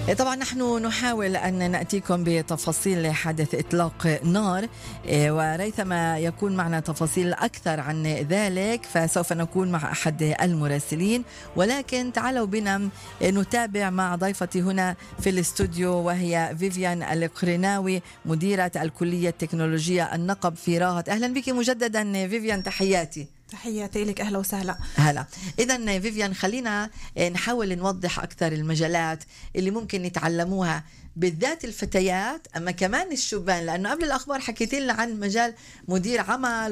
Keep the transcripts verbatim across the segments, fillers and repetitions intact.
طبعا نحن نحاول أن نأتيكم بتفاصيل حدث إطلاق نار، وريثما يكون معنا تفاصيل أكثر عن ذلك فسوف نكون مع أحد المراسلين، ولكن تعالوا بنا نتابع مع ضيفتي هنا في الاستوديو وهي فيفيان القرناوي مديرة الكلية التكنولوجية النقب في راهط. أهلا بك مجددا فيفيان، تحياتي. تحياتي لك، أهلا وسهلا. هلا. إذن فيفيان خلينا نحاول نوضح أكثر المجالات اللي ممكن يتعلموها بالذات الفتيات أما كمان الشبان، لأنه قبل الأخبار حكيت لنا عن مجال مدير عمل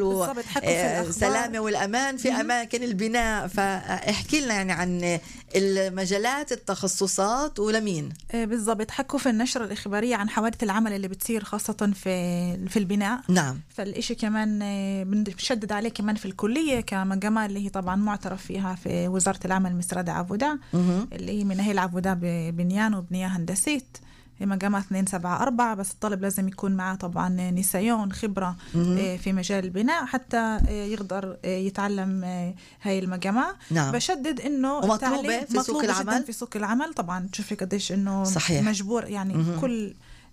والسلامة والأمان في أماكن البناء، فاحكي لنا يعني عن المجالات التخصصات ولمين بالضبط. حكوا في النشرة الإخبارية عن حوادث العمل اللي بتصير خاصة في في البناء. نعم. فالإشي كمان بنشدد عليه كمان في الكلية كمجمع اللي هي طبعا معترف فيها في وزارة العمل مسرد عبودة اللي هي مناهل عبودة ببنيان وبنية هندسيت، هي مجامعة اثنين سبعة أربعة، بس الطالب لازم يكون معه طبعا نسيون خبرة مم. في مجال البناء حتى يقدر يتعلم هاي المجامعة. نعم. بشدد إنه ومطلوبة في سوق العمل في سوق العمل طبعا. تشوفي قديش إنه صحيح. مجبور يعني مم. كل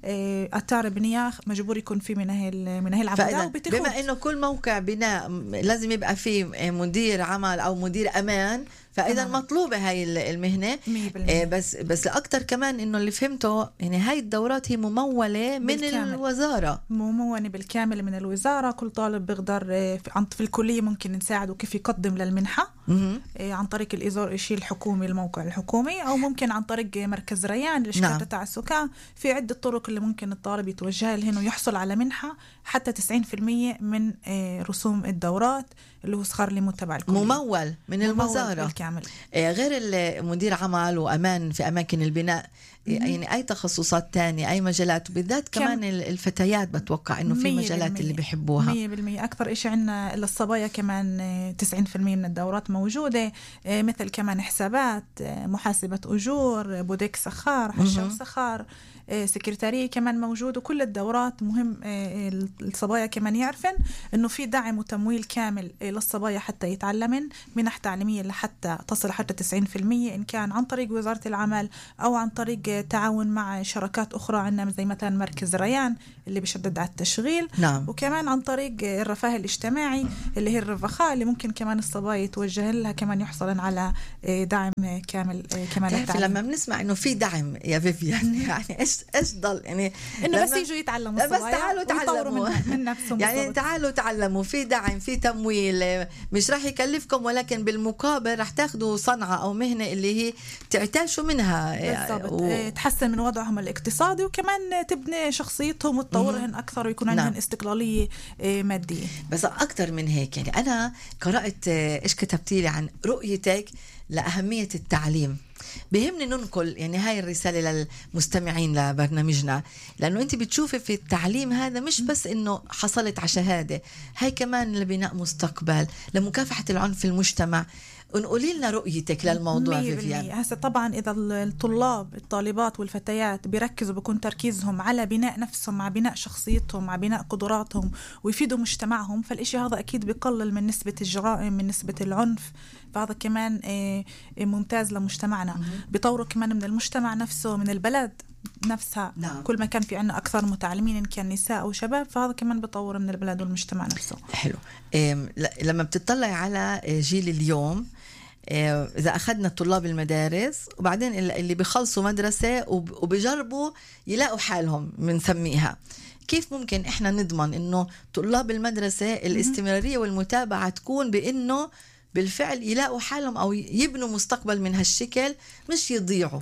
أتار بناء مجبور يكون في مناهل مناهل عبودة. بما إنه كل موقع بناء لازم يبقى فيه مدير عمل أو مدير أمان، فإذا مطلوبة هاي المهنة. آه بس بس الأكتر كمان إنه اللي فهمته يعني هاي الدورات هي ممولة من بالكامل. الوزارة ممولة بالكامل من الوزارة. كل طالب بيقدر في, في الكلية ممكن نساعده كيف يقدم للمنحة آه عن طريق الإزار إشي الحكومي الموقع الحكومي، أو ممكن عن طريق مركز ريان الإشكال نعم. تاع السكان. في عدة طرق اللي ممكن الطالب يتوجه لهن ويحصل على منحة حتى تسعين بالمية من آه رسوم الدورات اللي هو صخر لي متبع الكلية ممول من الوزارة بالكامل. غير المدير عمل وأمان في أماكن البناء يعني أي تخصصات تانية أي مجالات، وبالذات كمان كم الفتيات بتوقع إنه في مجالات اللي بيحبوها مية بالمية. أكثر إشي عنا للصبايا كمان تسعين بالمية من الدورات موجودة، مثل كمان حسابات، محاسبة أجور، بوديك سخار، حشة وسخار، سكرتارية كمان موجود. وكل الدورات مهم الصبايا كمان يعرفن إنه في دعم وتمويل كامل للصبايا حتى يتعلمن منح تعليمية لحتى تصل حتى تسعين بالمية، إن كان عن طريق وزارة العمل أو عن طريق تعاون مع شركات أخرى عندنا زي مثلا مركز ريان اللي بيشدد على التشغيل. نعم. وكمان عن طريق الرفاه الاجتماعي اللي هي الرفخاء اللي ممكن كمان الصبايا يتوجه لها كمان يحصلن على دعم كامل كمان التعليم. لما بنسمع إنه في دعم يا فيفيان يعني إيش إيش ضل يعني إنه بس يجوا يتعلموا بس تعالوا تعلموا من, من نفسهم يعني بالضبط. تعالوا تعلموا، في دعم في تمويل مش راح يكلفكم، ولكن بالمقابل راح تاخدوا صنعة أو مهنة اللي هي تعتاشوا منها بالضبط و... تحسن من وضعهم الاقتصادي وكمان تبني شخصيتهم وتطورهم أكثر ويكون عندهم نعم. استقلالية مادية. بس أكتر من هيك يعني أنا قرأت إيش كتبتي لي عن رؤيتك لأهمية التعليم، بهمني ننقل يعني هاي الرسالة للمستمعين لبرنامجنا، لأنه أنت بتشوفي في التعليم هذا مش بس إنه حصلت على شهادة، هاي كمان لبناء مستقبل لمكافحة العنف في المجتمع. ونقولي لنا رؤيتك للموضوع فيفيان. هسه طبعا إذا الطلاب الطالبات والفتيات بيركزوا بيكون تركيزهم على بناء نفسهم مع بناء شخصيتهم مع بناء قدراتهم ويفيدوا مجتمعهم، فالإشي هذا أكيد بيقلل من نسبة الجرائم من نسبة العنف، فهذا كمان ممتاز لمجتمعنا. بيطوروا كمان من المجتمع نفسه من البلد نفسها. نعم. كل ما كان في عنا أكثر متعلمين إن كان نساء أو شباب فهذا كمان بيطور من البلد والمجتمع نفسه. حلو. لما بتطلع على جيل اليوم، إذا أخذنا طلاب المدارس وبعدين اللي بيخلصوا مدرسة وبيجربوا يلاقوا حالهم بنسميها، كيف ممكن إحنا نضمن إنه طلاب المدرسة الاستمرارية والمتابعة تكون بإنه بالفعل يلاقوا حالهم أو يبنوا مستقبل من هالشكل مش يضيعوا؟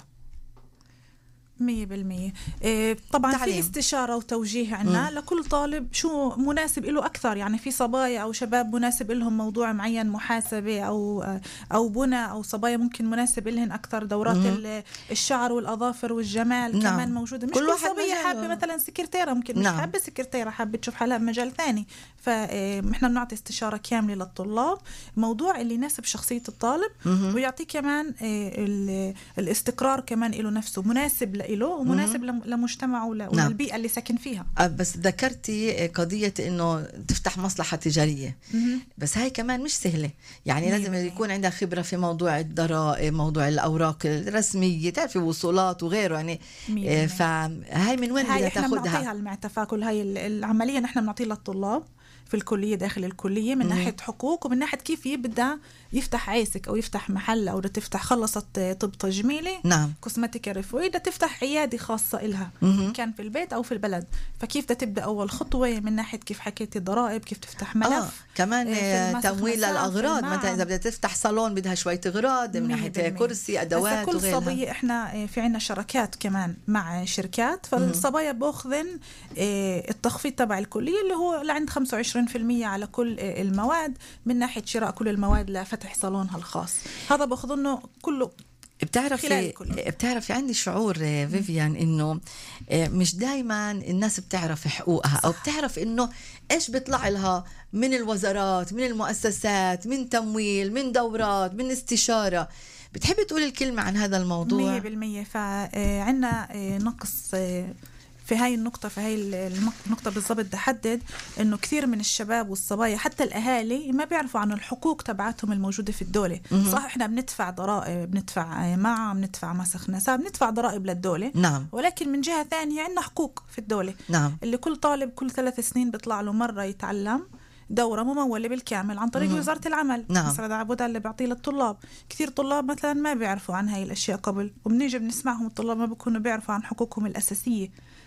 مية بالمية. إيه طبعا تعليم. في استشارة وتوجيه عنا م. لكل طالب شو مناسب له أكثر. يعني في صبايا أو شباب مناسب لهم موضوع معين محاسبة أو أو بناء، أو صبايا ممكن مناسب لهن أكثر دورات م. الشعر والأظافر والجمال. نعم. كمان موجودة. مش كل, كل صبية حابة مثلا سكرتيرة، ممكن مش نعم. حابة سكرتيرة حابة تشوف حالها بمجال ثاني، فإحنا بنعطي استشارة كاملة للطلاب موضوع اللي يناسب شخصية الطالب م. ويعطيه كمان إيه الاستقرار كمان له نفسه مناسب لإله ومناسب مهم. لمجتمعه ول- نعم. وللبيئة اللي ساكن فيها. آه، بس ذكرتي قضية إنه تفتح مصلحة تجارية، مهم. بس هاي كمان مش سهلة. يعني مية لازم بالمية. يكون عندها خبرة في موضوع الضرائب، موضوع الأوراق الرسمية، تعرفي وصولات وغيره يعني. مية آه، بالمية. فهاي من وين هاي بدها احنا تاخدها؟ بنعطيها المعتفى، كل هاي ال- العملية نحن بنعطيها للطلاب في الكلية داخل الكلية من مم. ناحية حقوق ومن ناحية كيف بدها يفتح عيسك أو يفتح محل أو بدها تفتح خلصت طب تجميلي نعم. كوزمتيكا رفوي بدها تفتح عيادة خاصة إلها مهم. كان في البيت أو في البلد. فكيف بدها تبدأ أول خطوة من ناحية كيف حكيتي الضرائب، كيف تفتح ملف آه كمان آه، في آه، المسخ تمويل مساء، في للأغراض. مثلا المعم. إذا بدها تفتح صالون بدها شوية أغراض من مية ناحية بالمية. كرسي، هسا أدوات كل وغيرها. صبية احنا في عنا شراكات كمان مع شركات، فالصبايا باخذن اه، التخفيض تبع الكلية اللي هو لعند خمسة وعشرين بالمية على كل اه، المواد من ناحية شراء كل المواد لفتح صالونها الخاص. هذا باخذنه كله خلال بتعرفي الكلية. بتعرفي عندي شعور آه، فيفيان انه آه، مش دايما الناس بتعرف حقوقها او صح. بتعرف انه ايش بيطلع لها من الوزارات، من المؤسسات، من تمويل، من دورات، من استشارة. بتحبي تقولي الكلمة عن هذا مية الموضوع؟ بالمية. فعنا نقص اه، في هاي النقطة، في هاي النقطة بالضبط بدي أحدد إنه كثير من الشباب والصبايا حتى الأهالي ما بيعرفوا عن الحقوق تبعاتهم الموجودة في الدولة. مهم. صح إحنا بندفع ضرائب، بندفع معا، بندفع مسخ نساب، بندفع ضرائب للدولة، نعم ولكن من جهة ثانية عندنا حقوق في الدولة نعم اللي كل طالب كل ثلاث سنين بيطلع له مرة يتعلم دورة ممولة بالكامل عن طريق مهم. وزارة العمل. نعم. مساعدة عبودة اللي بيعطيه للطلاب. كثير طلاب مثلا ما بيعرفوا عن هاي الأشياء قبل، وبنيجي بنسمعهم الطلاب ما بيكونوا بيعرفوا عن حقوقهم الأساسية.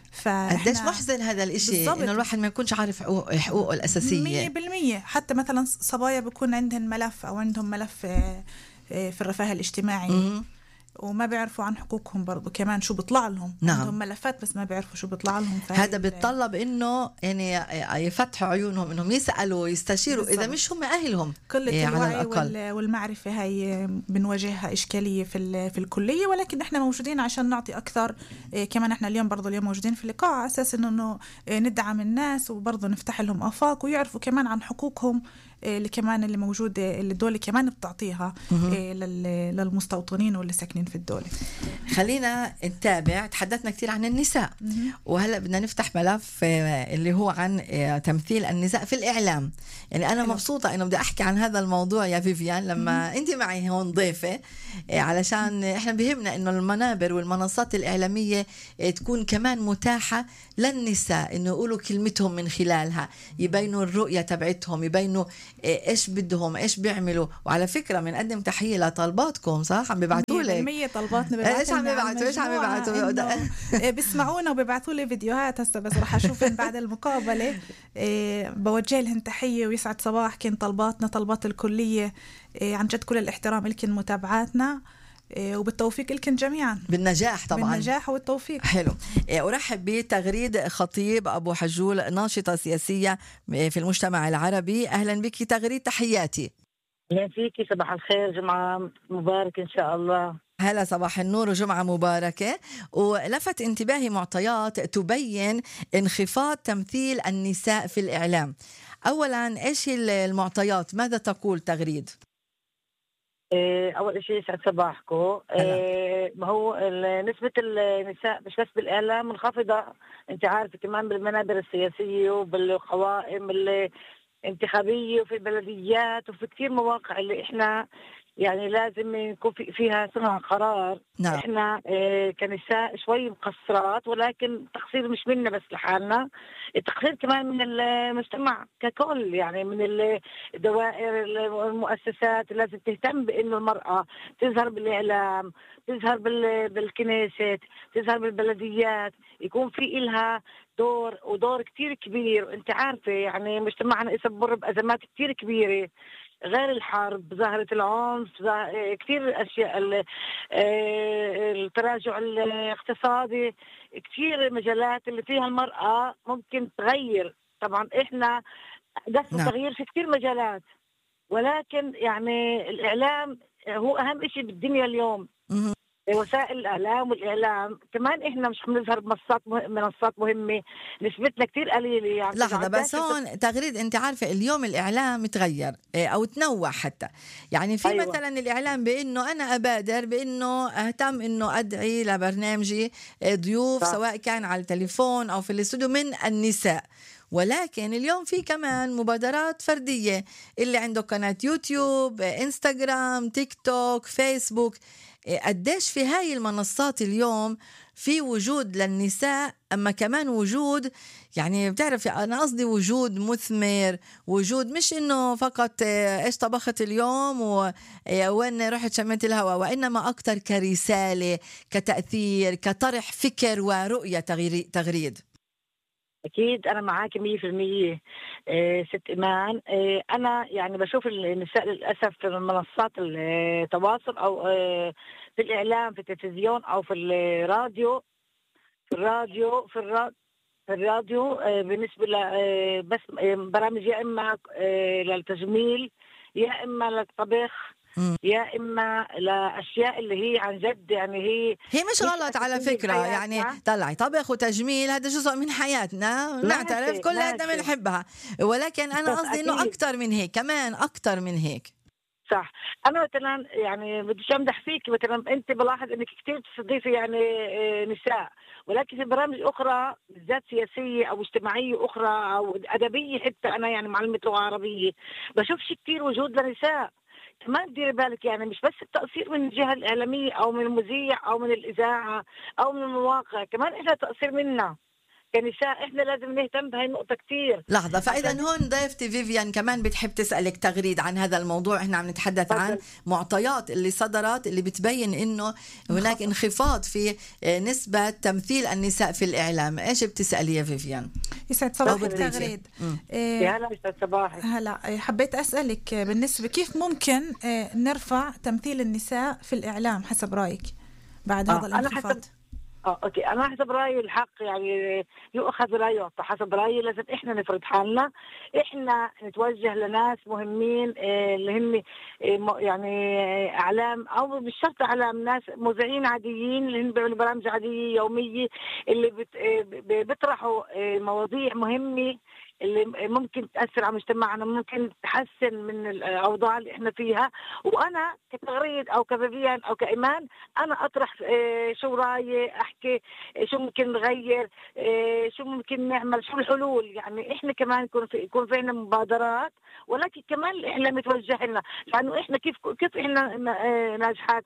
قديش محزن هذا الاشي بالضبط. انه الواحد ما يكونش عارف حقوق- حقوقه مية الأساسية. بالمية. حتى مثلا صبايا بيكون عندهم ملف أو عندهم ملف آه، آه، في الرفاه الاجتماعي مهم. وما بيعرفوا عن حقوقهم برضو كمان شو بيطلع لهم. نعم. عندهم ملفات بس ما بيعرفوا شو بيطلع لهم. هذا بيتطلب انه يعني يفتحوا عيونهم انهم يسالوا يستشيروا اذا بالضبط. مش هم اهلهم. قلة إيه على الوعي الأقل. وال- والمعرفة هاي بنواجهها إشكالية في ال- في الكلية، ولكن إحنا موجودين عشان نعطي أكثر. إيه كمان إحنا اليوم برضو اليوم موجودين في اللقاء على أساس إنه إنه إيه ندعم الناس وبرضو نفتح لهم آفاق ويعرفوا كمان عن حقوقهم إيه اللي كمان اللي موجودة اللي الدولة كمان بتعطيها إيه لل- للمستوطنين واللي ساكنين في الدولة. خلينا نتابع. تحدثنا كثير عن النساء وهلا بدنا نفتح ملف آه، اللي هو عن آه، تمثيل النساء في الإعلام. يعني أنا حلو. مبسوطة إنه بدي أحكي عن هذا الموضوع يا فيفيان لما أنت معي هون ضيفة، آه، علشان إحنا بهمنا إنه المنابر والمنصات الإعلامية آه، تكون كمان متاحة للنساء إنه يقولوا كلمتهم من خلالها، يبينوا الرؤية تبعتهم، يبينوا آه، إيش بدهم، إيش بيعملوا. وعلى فكرة بنقدم تحية لطالباتكم، صح؟ عم بيبعتوا لك مية طلباتنا إيش عم بيبعتوا إيش عم بيبعتوا بيسمعونا وبيبعتوا لي فيديوهات هسه بس رح اشوفهم بعد المقابله. إيه بوجه لهم تحيه ويسعد صباحكم. طلباتنا طلبات الكليه. إيه عن جد كل الاحترام لكم متابعاتنا. إيه وبالتوفيق لكم جميعا. بالنجاح طبعا. بالنجاح والتوفيق. حلو. إيه، أرحب بتغريد خطيب أبو حجول، ناشطة سياسية في المجتمع العربي. أهلا بك تغريد، تحياتي. أهلا فيكي، صباح الخير، جمعة مبارك إن شاء الله. هلا صباح النور وجمعة مباركة. ولفت انتباهي معطيات تبين انخفاض تمثيل النساء في الإعلام. أولا إيش المعطيات؟ ماذا تقول تغريد؟ إيه، أول شيء يسعد صباحكم. إيه، ما هو ال- نسبة النساء مش بس بالإعلام منخفضة، أنت عارفة كمان بالمنابر السياسية وبالقوائم الانتخابية وفي البلديات وفي كتير مواقع اللي إحنا يعني لازم يكون في فيها صنع قرار. نعم. إحنا إيه كنساء شوي مقصرات، ولكن التقصير مش منا بس لحالنا، التقصير كمان من المجتمع ككل. يعني من الدوائر المؤسسات لازم تهتم بإنه المرأة تظهر بالإعلام، تظهر بالكنيست، تظهر بالبلديات، يكون في إلها دور ودور كتير كبير. وانت عارفة يعني مجتمعنا يسبر بأزمات كتير كبيرة غير الحرب، ظاهرة العنف، كتير أشياء، التراجع الاقتصادي، كتير مجالات اللي فيها المرأة ممكن تغير. طبعا إحنا قصد نعم. التغيير في كتير مجالات، ولكن يعني الإعلام هو أهم إشي بالدنيا اليوم. مم. وسائل الإعلام والإعلام كمان إحنا مش بنظهر بمنصات مه... منصات مهمة، نسبتنا كتير قليلة يعني. لحظة بس هون الت... تغريد، أنت عارفة اليوم الإعلام تغير أو تنوع حتى، يعني في أيوة. مثلا الإعلام بأنه أنا أبادر بأنه أهتم أنه أدعي لبرنامجي ضيوف صح. سواء كان على التليفون أو في الاستوديو من النساء، ولكن اليوم في كمان مبادرات فردية، اللي عنده قناة يوتيوب، انستغرام، تيك توك، فيسبوك. قديش في هاي المنصات اليوم في وجود للنساء، أما كمان وجود يعني بتعرف أنا قصدي وجود مثمر، وجود مش إنه فقط إيش طبخت اليوم وين رحت شميت الهواء، وإنما أكتر كرسالة، كتأثير، كطرح فكر ورؤية تغريد. أكيد أنا معاك مية في المية ست إيمان. اه أنا يعني بشوف النساء للأسف في منصات التواصل أو اه في الإعلام، في التلفزيون أو في الراديو في الراديو في الراديو في الراديو اه بالنسبة ل اه بس اه برامج يا إما اه للتجميل، يا إما للطبخ، يا إما لأشياء اللي هي عن جد يعني هي هي مش غلط على فكرة، يعني طلعي طبخ وتجميل هذا جزء من حياتنا، نعترف كلنا بنحبها، ولكن أنا قصدي إنه أكتر من هيك، كمان أكتر من هيك. صح. أنا مثلا يعني بديش أمدح فيك، مثلا أنت بلاحظ إنك كتير تستضيفي يعني نساء، ولكن في برامج أخرى بالذات سياسية أو اجتماعية أخرى أو أدبية، حتى أنا يعني معلمة لغة عربية بشوفش كتير وجود لنساء. ما تديري بالك يعني مش بس التقصير من الجهة الإعلامية أو من المذيع أو من الإذاعة أو من المواقع، كمان إحنا تقصير منا كنساء، إحنا لازم نهتم بهاي النقطة كتير. لحظة، فإذا هون ضيفتي فيفيان كمان بتحب تسألك تغريد عن هذا الموضوع. إحنا عم نتحدث فضل. عن معطيات اللي صدرت اللي بتبين إنه هناك انخفاض في نسبة تمثيل النساء في الإعلام. إيش بتسألي يا فيفيان؟ يسعد صباحك تغريد. إيه هلا يسعد صباحك. هلا حبيت أسألك بالنسبة كيف ممكن نرفع تمثيل النساء في الإعلام حسب رأيك بعد هذا آه الانخفاض؟ اه اوكي، انا حسب رايي الحق يعني يؤخذ ولا يعطى. حسب رايي لازم احنا نفرض حالنا، احنا نتوجه لناس مهمين اه اللي هم اه يعني اعلام او مش شرط اعلام، ناس مذيعين عاديين اللي هم بيعملوا برامج عاديه يوميه اللي بت اه بيطرحوا اه مواضيع مهمه اللي ممكن تأثر على مجتمعنا، ممكن تحسن من الأوضاع اللي إحنا فيها. وأنا كتغريد أو كفيفيان أو كإيمان أنا أطرح شو رأيي، أحكي شو ممكن نغير، شو ممكن نعمل، شو الحلول. يعني إحنا كمان يكون في يكون فينا مبادرات، ولكن كمان الإعلام يتوجه لنا، لأنه إحنا كيف كيف إحنا ناجحات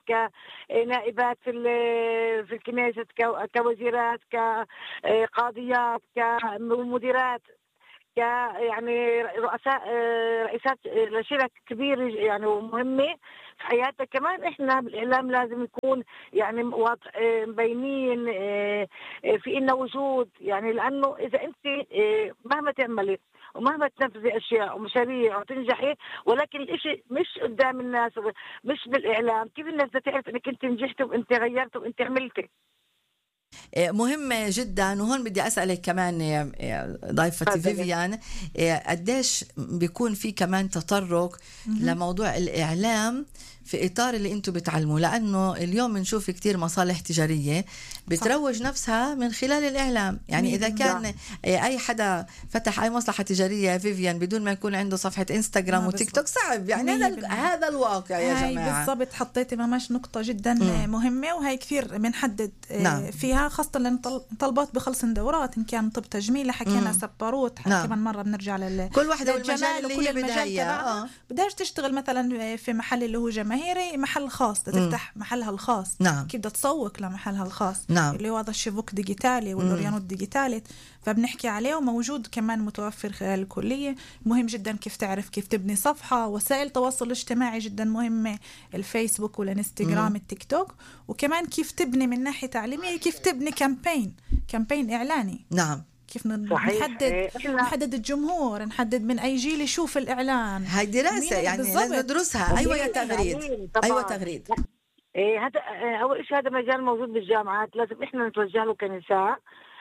كنائبات في في الكنيسة، كوزيرات، كقاضيات، كمديرات، يعني رؤساء رئيسات لشركات كبيرة يعني ومهمة في حياتنا. كمان احنا بالاعلام لازم يكون يعني واضح مبينين في إنه وجود، يعني لانه اذا انت مهما تعملي ومهما تنفذي اشياء ومشاريع وتنجحي، ولكن الاشي مش قدام الناس مش بالاعلام، كيف الناس تعرف انك انت نجحتي وانت غيرتي وانت عملتي؟ مهمة جدا. وهون بدي أسألك كمان ضيفتي فيفيان، قديش بيكون في كمان تطرق لموضوع الإعلام في إطار اللي أنتم بتعلموا، لأنه اليوم بنشوف كتير مصالح تجارية بتروج صح. نفسها من خلال الإعلام. يعني إذا كان ده. أي حدا فتح أي مصلحة تجارية فيفيان بدون ما يكون عنده صفحة إنستغرام وتيك توك صعب، يعني هذا هذا الواقع يا جماعة. بالضبط، حطيتي مماش نقطة جدا م. مهمة، وهي كثير بنحدد نعم. فيها، خاصة لأن طلبات بخلص دورات إن كان طب تجميل حكينا سباروت نعم. كمان مرة بنرجع لل كل واحدة والمجال اللي هي بدها إياه. بدهاش تشتغل مثلا في محل اللي هو جماهيري، محل خاص تفتح محلها الخاص نعم. كيف بدها تسوق لمحلها الخاص نعم. اللي هو هذا الشيفوك ديجيتالي والأوريانوت ديجيتالي، فبنحكي عليه وموجود كمان متوفر خلال الكلية. مهم جدا كيف تعرف كيف تبني صفحة. وسائل التواصل الاجتماعي جدا مهمة، الفيسبوك والانستغرام التيك توك، وكمان كيف تبني من ناحية تعليمية، كيف تبني كامبين كامبين إعلاني نعم. كيف نحدد نحدد الجمهور، نحدد من أي جيل يشوف الإعلان. هاي دراسة يعني لازم ندرسها. أيوة يا تغريد، أيوة تغريد. إيه هذا أول شيء، هذا مجال موجود بالجامعات، لازم إحنا نتوجه له كنساء.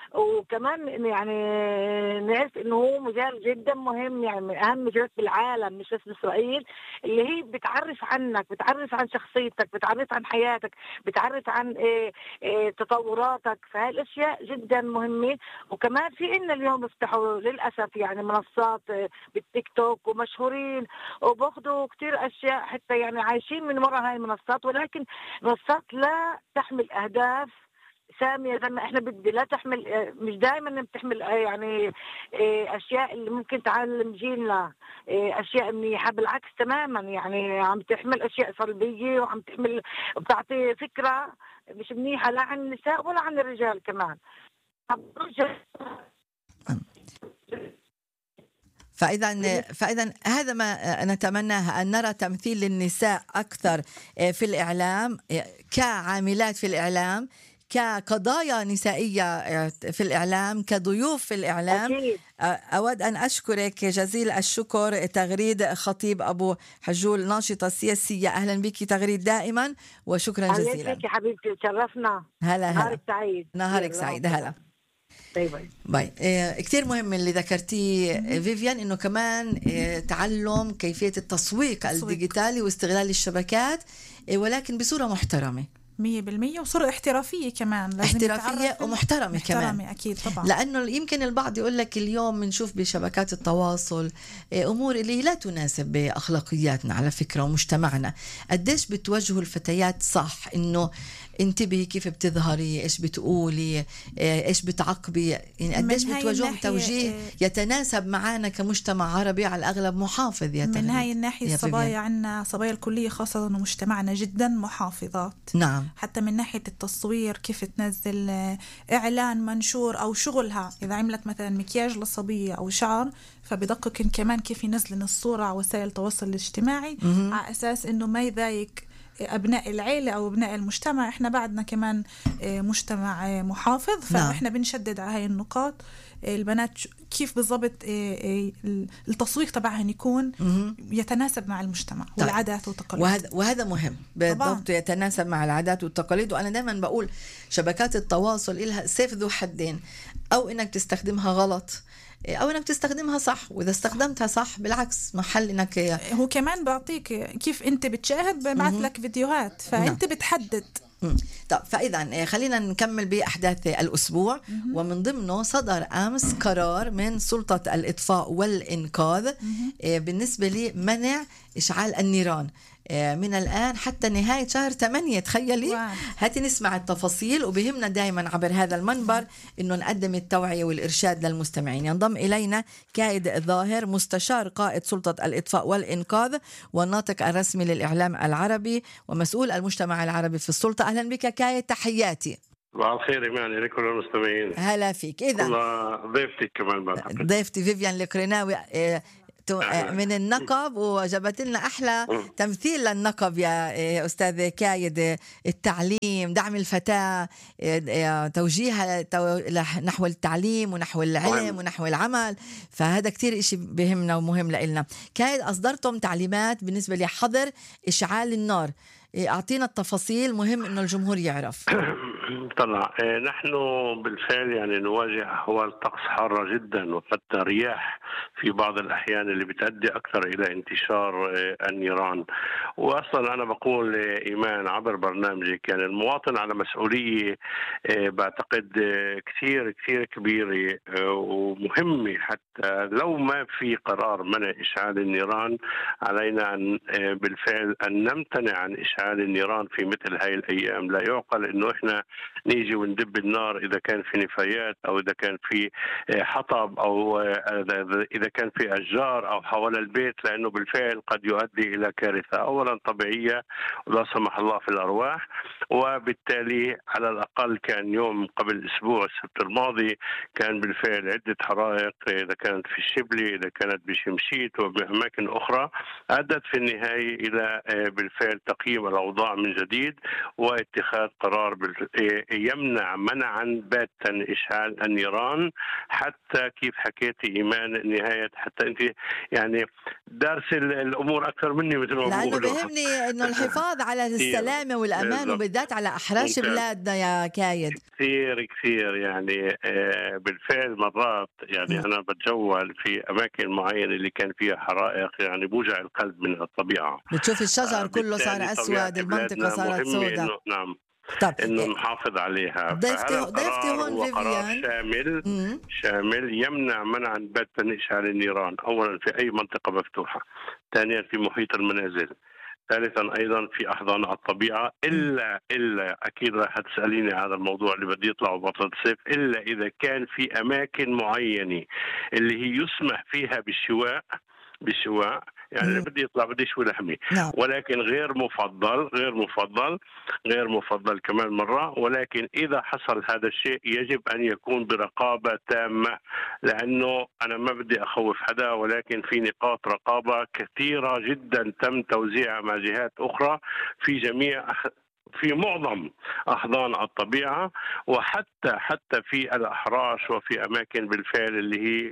وكمان يعني نعرف انه هو مجال جدا مهم، يعني من اهم مجالات بالعالم مش بس باسرائيل، اللي هي بتعرف عنك، بتعرف عن شخصيتك، بتعرف عن حياتك، بتعرف عن إيه إيه تطوراتك. فهي الاشياء جدا مهمه. وكمان في إن اليوم افتحوا للاسف يعني منصات بالتيك توك ومشهورين وباخذوا كتير اشياء حتى يعني عايشين من وراء هاي المنصات، ولكن منصات لا تحمل اهداف سامية زي ما احنا بدي، لا تحمل، مش دائما بتحمل يعني اشياء اللي ممكن تعلم جيلنا اشياء منيحة، بالعكس تماما، يعني عم تحمل اشياء سلبية وعم تحمل بتعطي فكرة مش منيحة لا عن النساء ولا عن الرجال كمان. فإذا فإذا هذا ما نتمناه، أن نرى تمثيل للنساء أكثر في الإعلام، كعاملات في الإعلام، كقضايا نسائية في الإعلام، كضيوف في الإعلام. أكيد. أود أن أشكرك جزيل الشكر تغريد خطيب أبو حجول، ناشطة سياسية. أهلا بك تغريد دائما، وشكرا جزيلا. أهلا بك يا حبيبتي، تشرفنا. هلا هلا، نهارك سعيد. نهارك سعيد. هلا باي باي. باي. إيه كتير مهم اللي ذكرتيه فيفيان، إنه كمان إيه تعلم كيفية التسويق الديجيتالي واستغلال الشبكات، إيه ولكن بصورة محترمة مية بالمية، وصورة احترافية كمان، لازم احترافية ومحترمة محترمة كمان. أكيد طبعا، لأنه يمكن البعض يقول لك اليوم بنشوف بشبكات التواصل أمور اللي لا تناسب بأخلاقياتنا على فكرة ومجتمعنا. قديش بتوجهوا الفتيات صح إنه انتبهي كيف بتظهري، إيش بتقولي، إيش بتعقبي، يعني قديش بتوجههم توجيه يتناسب معنا كمجتمع عربي على الأغلب محافظ. يا من هاي الناحية الصبايا عنا صبايا الكلية خاصة إنه مجتمعنا جدا محافظات. نعم. حتى من ناحية التصوير، كيف تنزل إعلان منشور أو شغلها، إذا عملت مثلا مكياج للصبية أو شعر، فبدقق كمان كيف ينزلن الصورة على وسائل التواصل الاجتماعي م- على أساس إنه ما يضايق أبناء العيلة أو أبناء المجتمع. إحنا بعدنا كمان مجتمع محافظ، فإحنا بنشدد على هاي النقاط. البنات كيف بالضبط التسويق تبعهن يكون يتناسب مع المجتمع والعادات والتقاليد، وهذا وهذا مهم بالضبط، يتناسب مع العادات والتقاليد. وأنا دائما بقول شبكات التواصل إلها سيف ذو حدين، أو إنك تستخدمها غلط أو إنك تستخدمها صح، وإذا استخدمتها صح بالعكس محل إنك هو كمان بعطيك كيف أنت بتشاهد، ببعث لك فيديوهات، فأنت نعم. بتحدد. طب فإذا خلينا نكمل بأحداث الأسبوع. ومن ضمنه صدر أمس قرار من سلطة الإطفاء والإنقاذ بالنسبة لمنع إشعال النيران من الآن حتى نهاية شهر ثمانية. تخيلي. هاتي نسمع التفاصيل، وبهمنا دائما عبر هذا المنبر إنه نقدم التوعية والإرشاد للمستمعين. ينضم إلينا كائد ظاهر، مستشار قائد سلطة الإطفاء والإنقاذ والناطق الرسمي للإعلام العربي ومسؤول المجتمع العربي في السلطة. أهلا بك كائد، تحياتي. صباح الخير إيمان لكل المستمعين. هلا فيك. إذا ضيفتك كمان بعتقد. ضيفتي فيفيان القرناوي من النقب، وجبت لنا أحلى تمثيل للنقب يا أستاذ كايد. التعليم، دعم الفتاة، توجيهها نحو التعليم ونحو العلم ونحو العمل، فهذا كتير إشي بهمنا ومهم لإلنا. كايد، أصدرتم تعليمات بالنسبة لحظر إشعال النار، أعطينا التفاصيل، مهم إنه الجمهور يعرف. طلع نحن بالفعل يعني نواجه أحوال طقس حارة جدا، وحتى رياح في بعض الأحيان اللي بتؤدي أكثر إلى انتشار النيران. وأصلا أنا بقول إيمان عبر برنامجك يعني المواطن على مسؤولية بعتقد كثير كثير كبيرة ومهمة، حتى لو ما في قرار منع إشعال النيران علينا أن بالفعل أن نمتنع عن إشعال النيران في مثل هاي الأيام. لا يعقل إنه إحنا نيجي وندب النار إذا كان في نفايات أو إذا كان في حطب أو إذا كان في أشجار أو حول البيت، لأنه بالفعل قد يؤدي إلى كارثة أولا طبيعية ولا سمح الله في الأرواح. وبالتالي على الأقل كان يوم قبل أسبوع السبت الماضي كان بالفعل عدة حرائق، إذا كانت في الشبلي، إذا كانت بشمشيت وبأماكن أخرى، أدت في النهاية إلى بالفعل تقييم الأوضاع من جديد واتخاذ قرار يمنع منعا باتا إشعال النيران، حتى كيف حكيتي إيمان نهاية، حتى أنت يعني دارس الأمور أكثر مني مثل ما لأنه بقولوا. بهمني إنه الحفاظ على السلامة والأمان، وبالذات على أحراش بلادنا يا كايد. كثير كثير يعني بالفعل مرات يعني أنا بتجول في أماكن معينة اللي كان فيها حرائق، يعني بوجع القلب من الطبيعة. بتشوف الشجر كله صار أسود، المنطقة صارت سوداء. نعم، طب انه نحافظ عليها. ضيفتي فهذا ضيفتي هون هو قرار فيفيان شامل مم. شامل يمنع منعا باتا اشعال النيران، اولا في اي منطقه مفتوحه، ثانيا في محيط المنازل، ثالثا ايضا في احضان الطبيعه، الا الا اكيد راح تساليني هذا الموضوع اللي بدي يطلع بطل الصيف، الا اذا كان في اماكن معينه اللي هي يسمح فيها بالشواء بالشواء يعني اللي بدي يطلع بدي يشوي لحمي. نعم. ولكن غير مفضل غير مفضل غير مفضل كمان مرة. ولكن إذا حصل هذا الشيء يجب أن يكون برقابة تامة، لأنه أنا ما بدي أخوف حدا، ولكن في نقاط رقابة كثيرة جدا تم توزيعها مع جهات أخرى في جميع في معظم أحضان الطبيعة، وحتى حتى في الأحراش وفي أماكن بالفعل اللي هي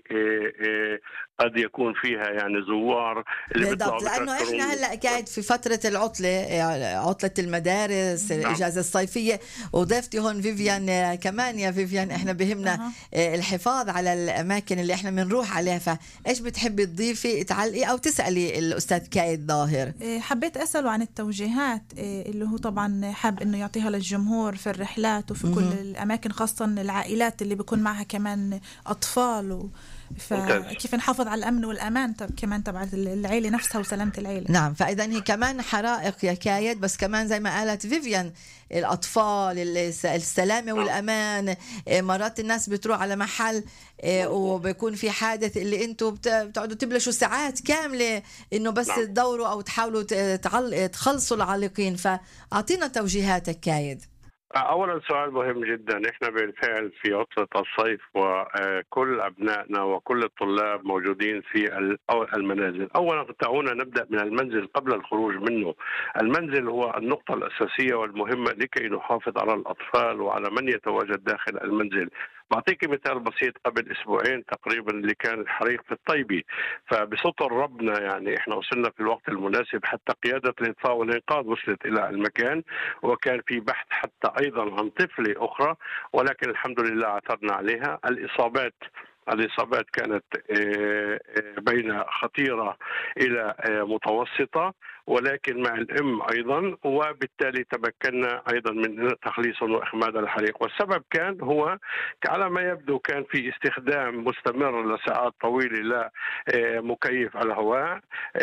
قد يكون فيها يعني زوار اللي بالضبط، لأنه إحنا هلأ قاعد في فترة العطلة، عطلة المدارس، الإجازة الصيفية، وضيفتي هون فيفيان كمان. يا فيفيان إحنا بهمنا الحفاظ على الأماكن اللي إحنا بنروح عليها، فإيش بتحبي تضيفي تعلقي أو تسألي الأستاذ كايد ظاهر؟ حبيت أسأله عن التوجيهات اللي هو طبعا حاب إنه يعطيها للجمهور في الرحلات وفي كل الأماكن، خاصة العائلات اللي بيكون معها كمان أطفال و... فكيف نحافظ على الأمن والأمان طب كمان تبع العيلة نفسها وسلامة العيلة. نعم، فإذا هي كمان حرائق يا كايد، بس كمان زي ما قالت فيفيان الأطفال، السلامة والأمان. مرات الناس بتروح على محل وبيكون في حادث اللي انتوا بتقعدوا تبلشوا ساعات كاملة انه بس تدوروا او تحاولوا تخلصوا العالقين، فأعطينا توجيهاتك كايد. أولا سؤال مهم جدا. إحنا بالفعل في عطلة الصيف وكل أبنائنا وكل الطلاب موجودين في المنازل. أولا دعونا نبدأ من المنزل قبل الخروج منه. المنزل هو النقطة الأساسية والمهمة لكي نحافظ على الأطفال وعلى من يتواجد داخل المنزل. بعطيك مثال بسيط. قبل أسبوعين تقريبا اللي كان الحريق في الطيبي، فبسطر ربنا يعني إحنا وصلنا في الوقت المناسب، حتى قيادة الإطفاء والإنقاذ وصلت إلى المكان، وكان في بحث حتى أيضا عن طفلة أخرى، ولكن الحمد لله عثرنا عليها. الإصابات الإصابات كانت بين خطيرة إلى متوسطة، ولكن مع الأم أيضا، وبالتالي تمكنا أيضا من تخليص وإخماد الحريق. والسبب كان هو على ما يبدو كان في استخدام مستمر لساعات طويلة لمكيف الهواء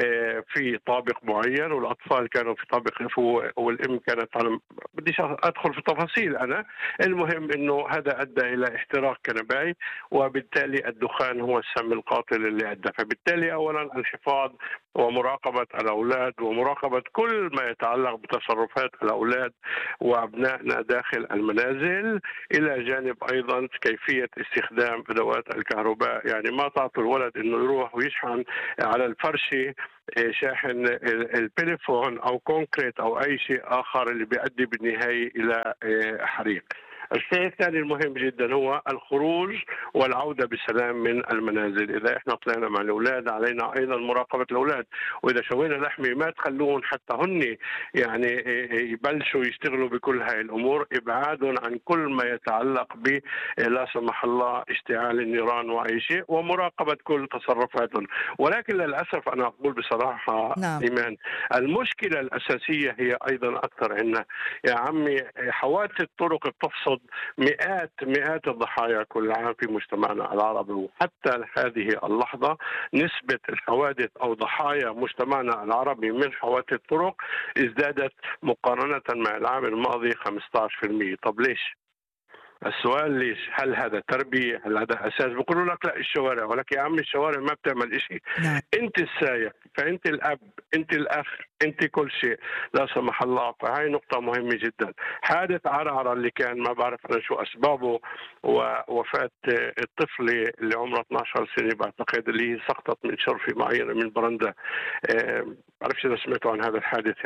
في طابق معين، والأطفال كانوا في طابق والأم كانت على بديش أدخل في تفاصيل أنا. المهم أنه هذا أدى إلى احتراق كنباي، وبالتالي الدخان هو السم القاتل اللي أدى. فبالتالي أولا الحفاظ ومراقبة الأولاد ومراقبة كل ما يتعلق بتصرفات الأولاد وأبنائنا داخل المنازل، إلى جانب أيضا كيفية استخدام أدوات الكهرباء. يعني ما تعطوا الولد أنه يروح ويشحن على الفرشة شاحن التليفون أو كونكريت أو أي شيء آخر اللي بيؤدي بالنهاية إلى حريق. الشيء الثاني المهم جدا هو الخروج والعودة بسلام من المنازل. إذا إحنا طلعنا مع الأولاد علينا أيضا مراقبة الأولاد، وإذا شوينا لحمة ما تخلون حتى هن يعني يبلشوا يشتغلوا بكل هاي الأمور، إبعادهم عن كل ما يتعلق ب لا سمح الله اشتعال النيران وأي شيء، ومراقبة كل تصرفاتهم. ولكن للأسف أنا أقول بصراحة نعم. إيمان، المشكلة الأساسية هي أيضا أكثر عنا يا عمي حوادث الطرق بتفصل مئات مئات الضحايا كل عام في مجتمعنا العربي. وحتى هذه اللحظة نسبة الحوادث أو ضحايا مجتمعنا العربي من حوادث الطرق ازدادت مقارنة مع العام الماضي خمسة عشر بالمئة. طب ليش؟ السؤال ليش؟ هل هذا تربية؟ هل هذا أساس؟ بيقولوا لك لا الشوارع، ولكن يا عم الشوارع ما بتعمل إشي. نعم. أنت السايق، فأنت الأب، أنت الأخ، أنت كل شيء لا سمح الله. فهاي نقطة مهمة جدا. حادث عرعرة اللي كان ما بعرف أنا شو أسبابه، ووفاة الطفلة اللي عمرها اثنتي عشرة سنة بعتقد، اللي هي سقطت من شرفة معينة من برندة. أه بعرفش إذا سمعتوا عن هذا الحادث يعني.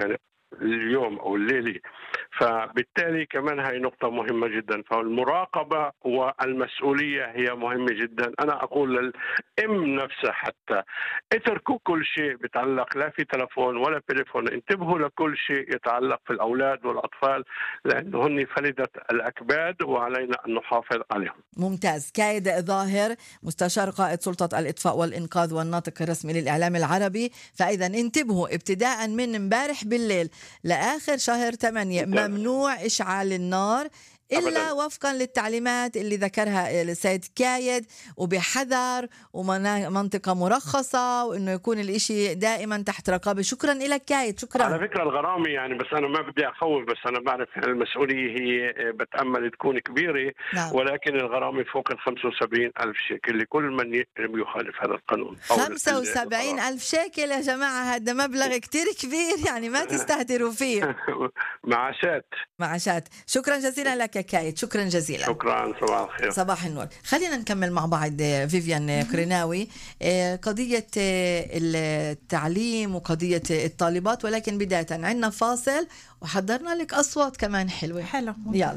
اليوم أو الليلة. فبالتالي كمان هاي نقطة مهمة جدا. فالمراقبة والمسؤولية هي مهمة جدا. أنا أقول للأم نفسها حتى اتركوا كل شيء بيتعلق لا في تلفون ولا تليفون، انتبهوا لكل شيء يتعلق في الأولاد والأطفال، لأنه هن فلذة الأكباد وعلينا أن نحافظ عليهم. ممتاز. كايد ظاهر، مستشار قائد سلطة الإطفاء والإنقاذ والناطق الرسمي للإعلام العربي. فإذا انتبهوا ابتداء من امبارح بالليل لآخر شهر ثمانية ممنوع إشعال النار إلا أبداً. وفقا للتعليمات اللي ذكرها السيد كايد، وبحذر ومنطقة مرخصة، وإنه يكون الإشي دائما تحت رقابة. شكرا لك كايد. شكرا. على فكرة الغرامة يعني، بس أنا ما بدي أخوف، بس أنا بعرف المسؤولية هي بتأمل تكون كبيرة. نعم. ولكن الغرامة فوق ال خمسة وسبعين ألف شيكل لكل من يخالف هذا القانون. خمسة وسبعين ألف شيكل يا جماعة، هذا مبلغ كتير كبير يعني، ما تستهتروا فيه. معاشات معاشات. شكرا جزيلا لك كايد. شكرا جزيلا. شكرا. صباح الخير. صباح النور. خلينا نكمل مع بعض فيفيان قرناوي قضية التعليم وقضية الطالبات، ولكن بداية عندنا فاصل وحضرنا لك أصوات كمان حلوة. حلو. يلا.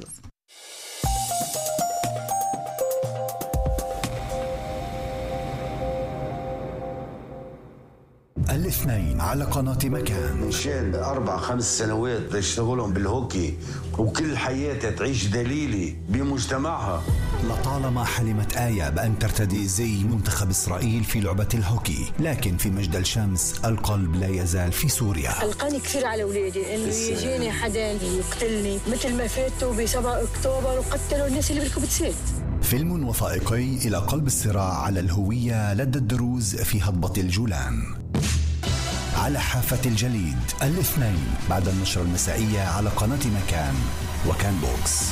الاثنين على قناة مكان. من شان أربع خمس سنوات يشتغلهم بالهوكي وكل حياتها تعيش دليلي بمجتمعها. لطالما حلمت آية بأن ترتدي زي منتخب إسرائيل في لعبة الهوكي، لكن في مجد الشمس القلب لا يزال في سوريا. قلقاني كثير على أولادي إنه يجيني حدا يقتلني مثل ما فاتوا بسبعة أكتوبر وقتلوا الناس اللي بركبوا بسيت. فيلم وثائقي إلى قلب الصراع على الهوية لدى الدروز في هضبة الجولان. على حافة الجليد الاثنين بعد النشرة المسائية على قناة مكان وكان بوكس.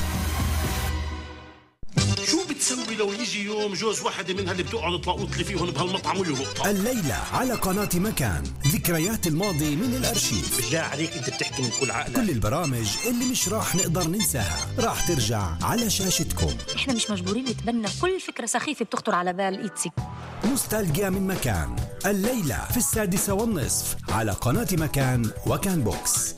شو بتسوي لو يجي يوم جوز واحدة منها اللي بتقعد تلاقوط لي فيهم بهالمطعم ويهبطها؟ الليلة على قناة مكان ذكريات الماضي من الأرشيف. بالله عليك انت بتحكي من كل عقلك. كل البرامج اللي مش راح نقدر ننساها راح ترجع على شاشتكم. احنا مش مجبورين نتبنى كل فكرة سخيفة بتخطر على بال إيتسي. نوستالجيا من مكان الليلة في السادسة والنصف على قناة مكان وكان بوكس.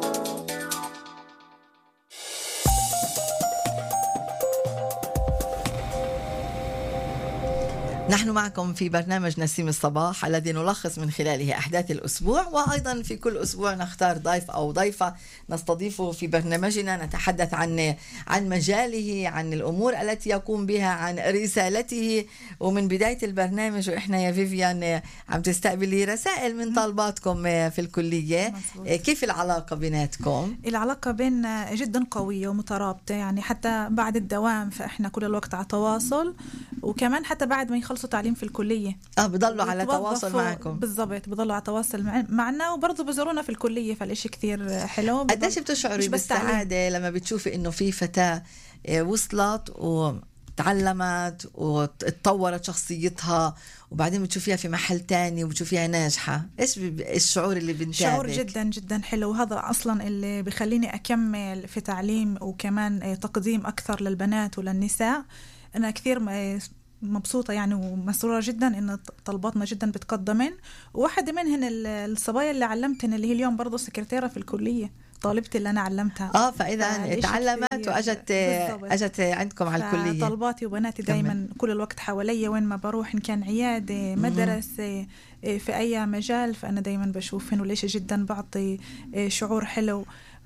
نحن معكم في برنامج نسيم الصباح الذي نلخص من خلاله أحداث الأسبوع، وأيضا في كل أسبوع نختار ضيف أو ضيفة نستضيفه في برنامجنا، نتحدث عن عن مجاله، عن الأمور التي يقوم بها، عن رسالته. ومن بداية البرنامج وإحنا يا فيفيان عم تستقبلي رسائل من طالباتكم في الكلية. مصبوط. كيف العلاقة بيناتكم؟ العلاقة بيننا جدا قوية ومترابطة، يعني حتى بعد الدوام فإحنا كل الوقت على تواصل، وكمان حتى بعد ما يخلصوا تعليم في الكلية اه بضلوا على تواصل معكم. بالضبط، بضلوا على تواصل معنا، وبرضه بزورونا في الكلية، فالإشي كتير حلو. قديش بتشعري بالسعادة لما بتشوفي إنه في فتاة وصلت وتعلمت وتطورت شخصيتها، وبعدين بتشوفيها في محل تاني وبتشوفيها ناجحة؟ إيش الشعور اللي بنتابك؟ شعور جدا جدا حلو، وهذا أصلا اللي بيخليني أكمل في تعليم وكمان تقديم أكثر للبنات وللنساء. أنا كثير مبسوطة يعني ومسرورة جدا إن طلباتنا جدا بتقدمن، وواحدة منهن الصبايا اللي علمتن اللي هي اليوم برضو سكرتيرة في الكلية، طالبتي اللي أنا علمتها. اه فإذا تعلمت وأجت أجت عندكم على الكلية. طلباتي وبناتي دايما كل الوقت حواليا وين ما بروح، إن كان عيادة مدرسة في أي مجال، فأنا دايما بشوفهن، وليش جدا بعطي شعور حلو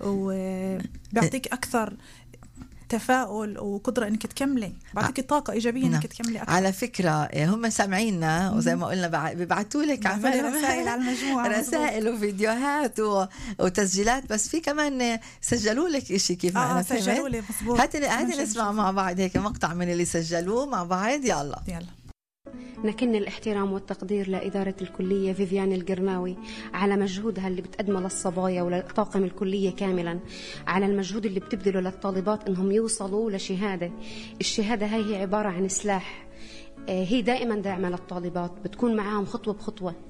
وبعطيك أكثر تفاؤل وقدرة انك تكملي، بعطيك طاقة ايجابية انك تكملي اكثر. على فكرة هم سامعيننا، وزي ما قلنا بيبعتوا لك رسائل على المجموعة، رسائل وفيديوهات وتسجيلات، بس في كمان سجلوا لك إشي كيف ما آه انا فهمت. سجلوا لي مظبوط. هاتي هاتي نسمع مع بعض هيك مقطع من اللي سجلوه مع بعض. يلا يلا. نكن الاحترام والتقدير لإدارة الكلية فيفيان القرناوي على مجهودها اللي بتقدمه للصبايا ولطاقم الكلية كاملا، على المجهود اللي بتبذله للطالبات انهم يوصلوا لشهادة. الشهادة هاي هي عبارة عن سلاح، هي دائما داعمة للطالبات، بتكون معاهم خطوة بخطوة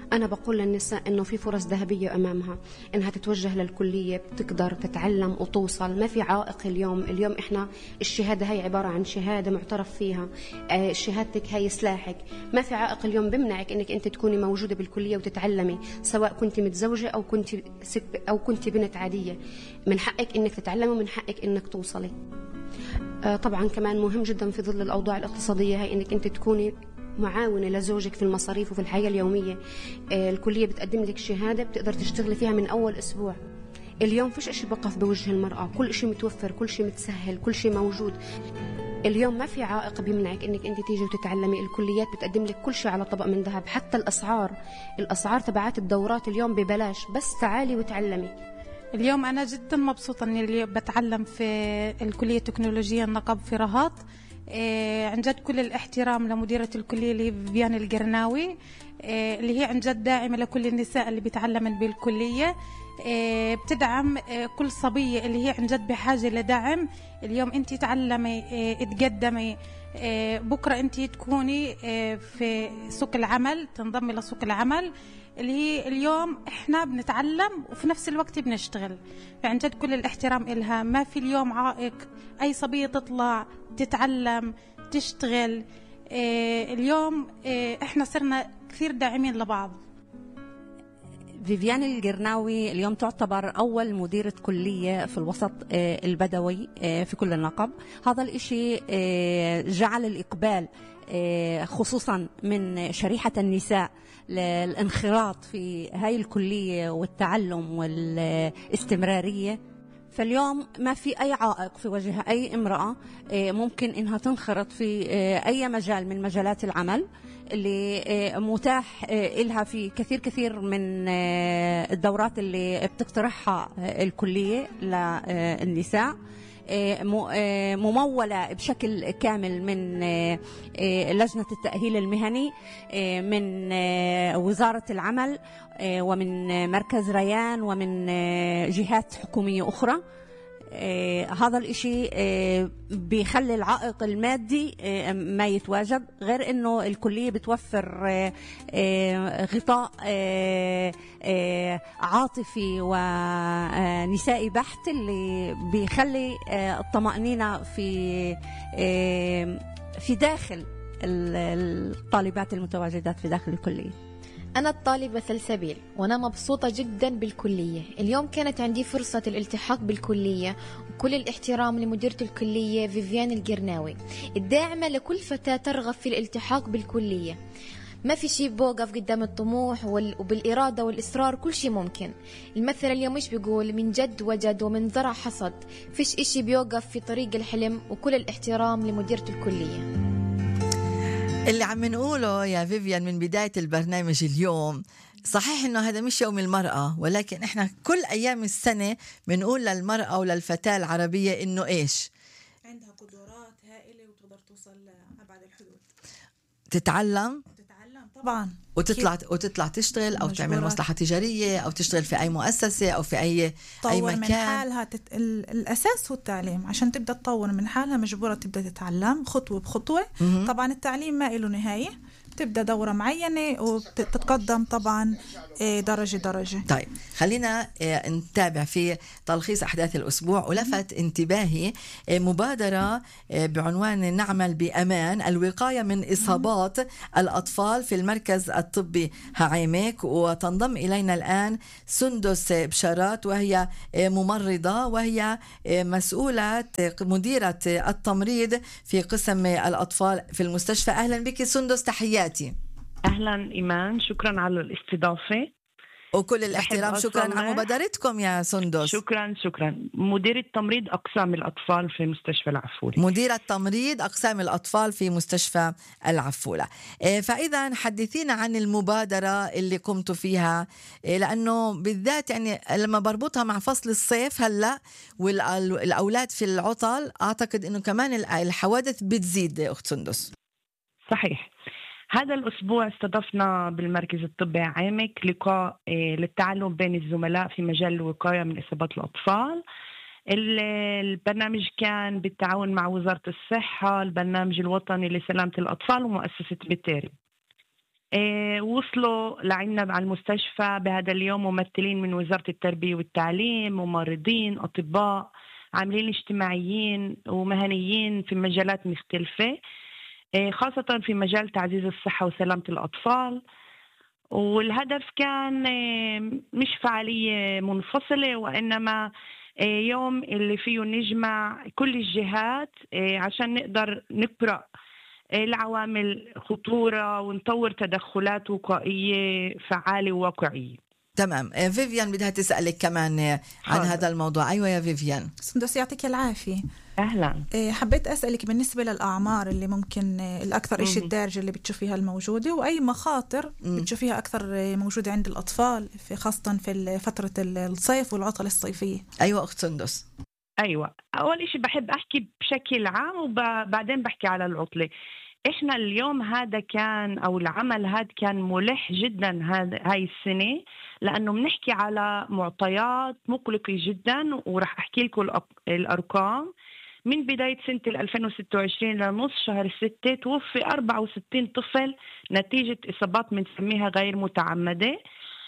أنا بقول للنساء إنه في فرص ذهبية أمامها، إنها تتوجه للكلية، بتقدر تتعلم وتوصل، ما في عائق اليوم. اليوم إحنا الشهادة هاي عبارة عن شهادة معترف فيها، آه شهادتك هاي سلاحك، ما في عائق اليوم بمنعك إنك أنت تكوني موجودة بالكلية وتتعلمي، سواء كنت متزوجة أو كنت أو كنت بنت عادية. من حقك إنك تتعلمي ومن حقك إنك توصلي. آه طبعا كمان مهم جدا في ظل الأوضاع الاقتصادية هاي إنك أنت تكوني معاونة لزوجك في المصاريف وفي الحياة اليومية. آه الكلية بتقدم لك شهادة بتقدر تشتغلي فيها من أول أسبوع. اليوم فيش إشي بقف بوجه المرأة، كل إشي متوفر، كل شيء متسهل، كل شيء موجود. اليوم ما في عائق بيمنعك إنك أنت تيجي وتتعلمي. الكليات بتقدم لك كل شيء على طبق من ذهب، حتى الأسعار الأسعار تبعات الدورات اليوم ببلاش، بس تعالي وتعلمي. اليوم أنا جدا مبسوطة أني اليوم بتعلم في الكلية التكنولوجية النقب في رهاط. إيه عن جد كل الاحترام لمديرة الكلية اللي هي فيفيان القرناوي، إيه اللي هي عن جد داعمة لكل النساء اللي بيتعلمن بالكلية. إيه بتدعم إيه كل صبية اللي هي عن جد بحاجة لدعم. اليوم انت تعلمي، إيه تقدمي، إيه بكرة انت تكوني إيه في سوق العمل، تنضمي لسوق العمل اللي هي اليوم احنا بنتعلم وفي نفس الوقت بنشتغل. فعن جد كل الاحترام إلها، ما في اليوم عائق. أي صبية تطلع تتعلم تشتغل. إيه اليوم إيه احنا صرنا كثير داعمين لبعض. فيفيان القرناوي اليوم تعتبر أول مديرة كلية في الوسط البدوي في كل النقب. هذا الإشي جعل الإقبال خصوصا من شريحة النساء للانخراط في هاي الكلية والتعلم والاستمرارية. فاليوم ما في أي عائق في وجه أي امرأة ممكن إنها تنخرط في أي مجال من مجالات العمل اللي متاح إلها في كثير كثير من الدورات اللي بتقترحها الكلية للنساء، ممولة بشكل كامل من لجنة التأهيل المهني، من وزارة العمل، ومن مركز ريان، ومن جهات حكومية أخرى. آه هذا الاشي آه بيخلي العائق المادي آه ما يتواجد، غير انه الكلية بتوفر آه آه غطاء آه آه عاطفي ونسائي بحت اللي بيخلي آه الطمأنينة في آه في داخل الطالبات المتواجدات في داخل الكلية. أنا الطالبة سلسبيل وأنا مبسوطة جدا بالكلية. اليوم كانت عندي فرصة الالتحاق بالكلية، وكل الاحترام لمديرة الكلية فيفيان القرناوي الداعمة لكل فتاة ترغب في الالتحاق بالكلية. ما في شيء بوقف قدام الطموح وبالإرادة والإصرار كل شيء ممكن. المثل اليوم مش بيقول من جد وجد ومن زرع حصد، فيش إشي بيوقف في طريق الحلم. وكل الاحترام لمديرة الكلية. اللي عم نقوله يا فيفيان من بداية البرنامج اليوم صحيح انه هذا مش يوم المرأة، ولكن احنا كل ايام السنة بنقول للمرأة وللفتاة العربية انه ايش؟ عندها قدرات هائلة وتقدر توصل لأبعد الحدود. تتعلم تتعلم طبعا وتطلع كيف؟ وتطلع تشتغل او مجبورات. تعمل مصلحة تجارية او تشتغل في اي مؤسسة او في اي اي مكان. من حالها تت... الاساس هو التعليم. عشان تبدا تطور من حالها مجبورة تبدا تتعلم خطوة بخطوة. م- طبعا التعليم ما له نهاية، تبدأ دورة معينة وتتقدم طبعا درجة درجة. طيب خلينا نتابع في تلخيص أحداث الأسبوع. ولفت انتباهي مبادرة بعنوان نعمل بأمان الوقاية من إصابات الأطفال في المركز الطبي هعيمك. وتنضم إلينا الآن سندس بشارات، وهي ممرضة وهي مسؤولة مديرة التمريض في قسم الأطفال في المستشفى. أهلا بك سندس، تحياتي. أهلا إيمان، شكرا على الاستضافة وكل الاحترام. شكرا على مبادرتكم يا سندس. شكرا شكرا مديرة تمريض أقسام الأطفال في مستشفى العفولة. مديرة تمريض أقسام الأطفال في مستشفى العفولة. فإذا حدثينا عن المبادرة اللي قمتوا فيها، لأنه بالذات يعني لما بربطها مع فصل الصيف هلأ والأولاد في العطل، أعتقد أنه كمان الحوادث بتزيد أخت سندس. صحيح. هذا الأسبوع استضفنا بالمركز الطبي عامك لقاء للتعلم بين الزملاء في مجال الوقاية من إصابات الأطفال. البرنامج كان بالتعاون مع وزارة الصحة، البرنامج الوطني لسلامة الأطفال، ومؤسسة بيتيري. إيه وصلوا لعنا على المستشفى بهذا اليوم ممثلين من وزارة التربية والتعليم، ممرضين، أطباء، عاملين اجتماعيين ومهنيين في مجالات مختلفة، إيه خاصة في مجال تعزيز الصحة وسلامة الأطفال. والهدف كان إيه مش فعالية منفصلة، وإنما إيه يوم اللي فيه نجمع كل الجهات إيه عشان نقدر نقرأ العوامل خطورة ونطور تدخلات وقائية فعالة وواقعية. تمام. فيفيان بدها تسألك كمان عن حاضر. هذا الموضوع. أيوة يا فيفيان. سندس يعطيك العافية. أهلا. حبيت أسألك بالنسبة للأعمار اللي ممكن الأكثر إشي الدارجة اللي بتشوفيها الموجودة، وأي مخاطر م. بتشوفيها أكثر موجودة عند الأطفال في خاصة في فترة الصيف والعطلة الصيفية. أيوة أخت سندس. أيوة، أول إشي بحب أحكي بشكل عام وبعدين بحكي على العطلة. إحنا اليوم هذا كان أو العمل هذا كان ملح جدا هذا هاي السنة، لأنه بنحكي على معطيات مقلقة جدا، ورح أحكي لكم الأرقام. من بداية سنة ألفين وستة وعشرين لنص شهر ستة توفي أربعة وستين طفل نتيجة إصابات بنسميها غير متعمدة.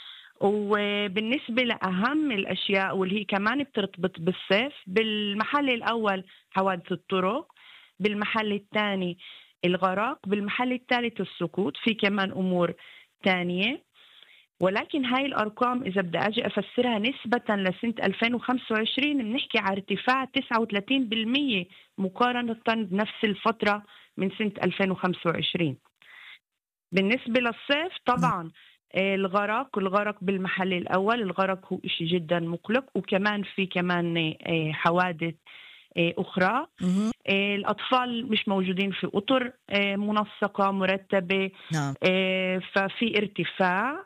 وبالنسبة لأهم الأشياء واللي هي كمان بترتبط بالصيف، بالمحل الأول حوادث الطرق، بالمحل الثاني الغرق، بالمحل الثالث السقوط، في كمان أمور تانية. ولكن هاي الأرقام إذا بدي أجي أفسرها نسبة لسنة ألفين وخمسة وعشرين بنحكي على ارتفاع تسعة وثلاثين بالمية مقارنة بنفس الفترة من سنة ألفين وخمسة وعشرين. بالنسبة للصيف طبعا الغرق الغرق بالمحل الأول، الغرق هو إشي جدا مقلق، وكمان في كمان حوادث أخرى. الأطفال مش موجودين في أطر منسقة مرتبة. نعم. ففي ارتفاع.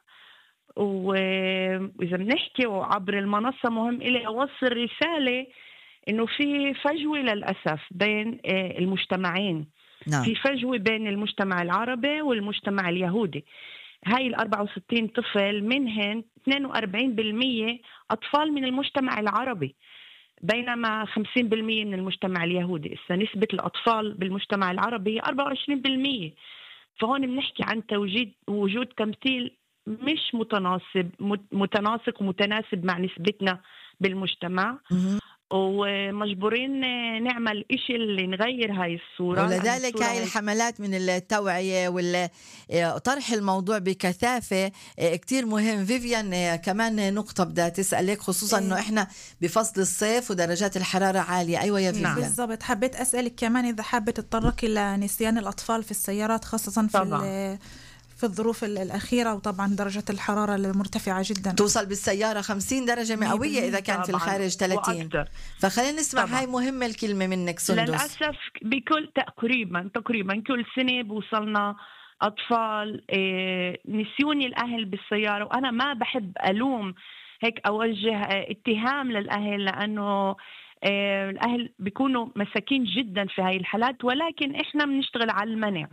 وإذا بنحكي عبر المنصة مهم إلي أوصل رسالة إنه في فجوة للأسف بين المجتمعين. نعم. في فجوة بين المجتمع العربي والمجتمع اليهودي. هاي الأربعة وستين طفل منهن اثنين وأربعين بالمية أطفال من المجتمع العربي، بينما خمسين بالمية من المجتمع اليهودي. إذا نسبة الأطفال بالمجتمع العربي أربعة وعشرين بالمية. فهون بنحكي عن توجيد وجود تمثيل مش متناسب متناسق ومتناسب مع نسبتنا بالمجتمع. ومجبورين نعمل إشي اللي نغير هاي الصورة. ولذلك هاي الحملات من التوعية وطرح الموضوع بكثافة كتير مهم. فيفيان كمان نقطة بدها تسألك، خصوصا إيه؟ إنه إحنا بفصل الصيف ودرجات الحرارة عالية. أيوة يا فيفيان. بالضبط. حبيت أسألك كمان إذا حابة تتطرقي لنسيان الأطفال في السيارات، خاصة في طبعا. في الظروف الأخيرة، وطبعا درجة الحرارة المرتفعة جدا، توصل بالسيارة خمسين درجة مئوية إذا كان في الخارج ثلاثين. فخلينا نسمع طبعا. هاي مهمة الكلمة منك سندس. للأسف بكل تقريبا تقريبا كل سنة بوصلنا أطفال إيه نسيون الأهل بالسيارة. وأنا ما بحب ألوم هيك أوجه اتهام للأهل، لأنه إيه الأهل بيكونوا مساكين جدا في هاي الحالات، ولكن إحنا بنشتغل على المنع.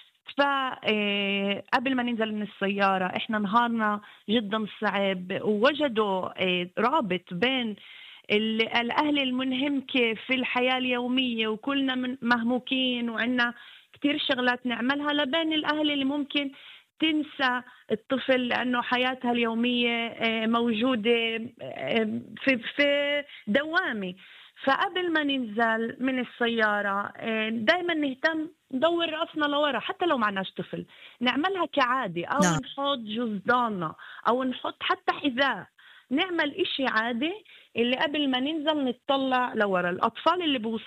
فقبل ما ننزل من السيارة إحنا نهارنا جدا صعب، ووجدوا رابط بين الأهل المنهمكة في الحياة اليومية وكلنا مهموكين وعنا كتير شغلات نعملها، لبين الأهل اللي ممكن تنسى الطفل لأنه حياتها اليومية موجودة في في دوامة. فقبل ما ننزل من السيارة دايما نهتم ندور رأسنا لورا، حتى لو معناش طفل نعملها كعادة، أو نعم. نحط جزداننا أو نحط حتى حذاء، نعمل إشي عادي اللي قبل ما ننزل نتطلع لورا. الأطفال اللي بوصل